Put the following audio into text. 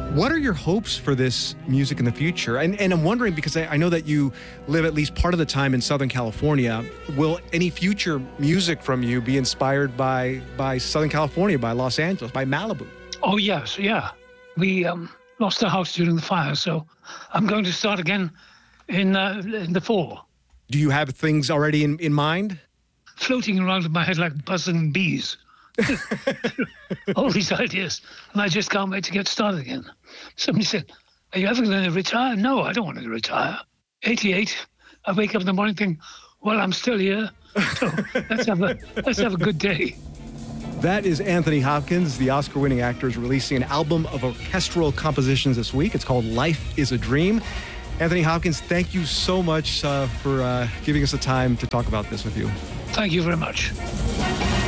What are your hopes for this music in the future? And I'm wondering, because I know that you live at least part of the time in Southern California. Will any future music from you be inspired by Southern California, by Los Angeles, by Malibu? Oh, yes, yeah. We lost our house during the fire, so I'm going to start again in the fall. Do you have things already in mind? Floating around in my head like buzzing bees. All these ideas, and I just can't wait to get started again. Somebody said, "Are you ever going to retire?" No, I don't want to retire. 88, I wake up in the morning thinking, well, I'm still here, so let's have a good day. That is Anthony Hopkins. The Oscar-winning actor is releasing an album of orchestral compositions this week. It's called Life is a Dream. Anthony Hopkins, thank you so much for giving us the time to talk about this with you. Thank you very much.